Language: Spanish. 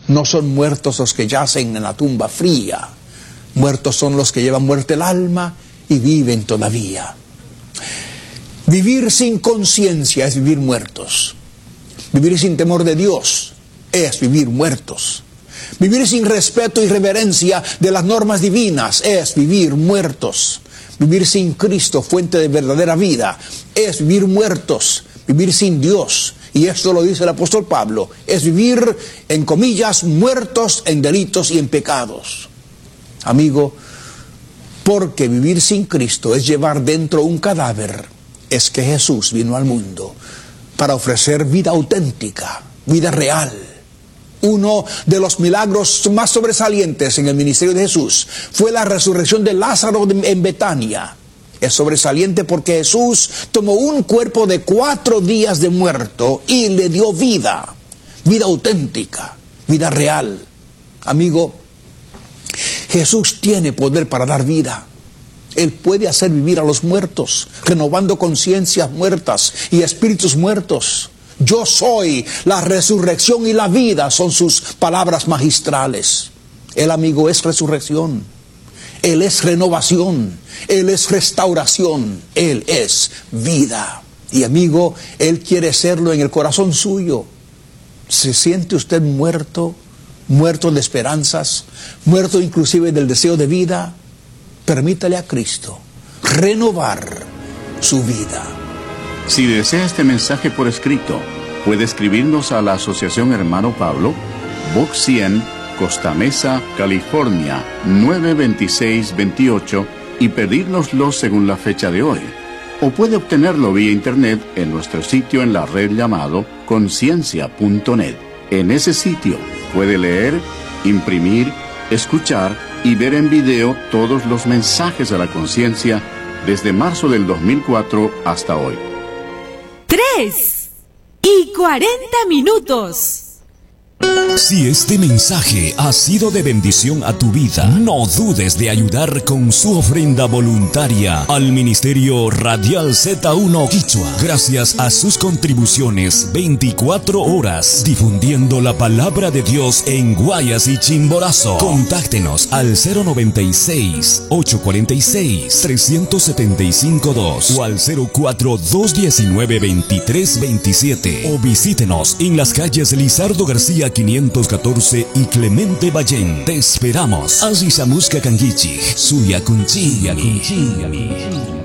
No son muertos los que yacen en la tumba fría. Muertos son los que llevan muerte el alma y viven todavía. Vivir sin conciencia es vivir muertos. Vivir sin temor de Dios es vivir muertos. Vivir sin respeto y reverencia de las normas divinas es vivir muertos. Vivir sin Cristo, fuente de verdadera vida, es vivir muertos. Vivir sin Dios, y esto lo dice el apóstol Pablo, es vivir, en comillas, muertos en delitos y en pecados. Amigo, porque vivir sin Cristo es llevar dentro un cadáver, es que Jesús vino al mundo para ofrecer vida auténtica, vida real. Uno de los milagros más sobresalientes en el ministerio de Jesús fue la resurrección de Lázaro en Betania. Es sobresaliente porque Jesús tomó un cuerpo de 4 días de muerto y le dio vida, vida auténtica, vida real. Amigo, Jesús tiene poder para dar vida. Él puede hacer vivir a los muertos, renovando conciencias muertas y espíritus muertos. Yo soy la resurrección y la vida, son sus palabras magistrales. El amigo es resurrección, Él es renovación, Él es restauración, Él es vida. Y amigo, Él quiere serlo en el corazón suyo. ¿Se siente usted muerto? Muerto de esperanzas, muerto inclusive del deseo de vida. Permítale a Cristo renovar su vida. Si desea este mensaje por escrito, puede escribirnos a la Asociación Hermano Pablo, Box 100, Costa Mesa, California, 92628 y pedírnoslo según la fecha de hoy. O puede obtenerlo vía internet en nuestro sitio en la red llamado conciencia.net. En ese sitio puede leer, imprimir, escuchar y ver en video todos los mensajes de la conciencia desde marzo del 2004 hasta hoy. 3:40. Si este mensaje ha sido de bendición a tu vida, no dudes de ayudar con su ofrenda voluntaria al Ministerio Radial Z1 Quichua. Gracias a sus contribuciones, 24 horas difundiendo la palabra de Dios en Guayas y Chimborazo. Contáctenos al 096-846-375-2 o al 04-219-2327 o visítenos en las calles Lizardo García 514 y Clemente Ballén. Te esperamos. Azizamuska Kangichi, Suya Kunchi.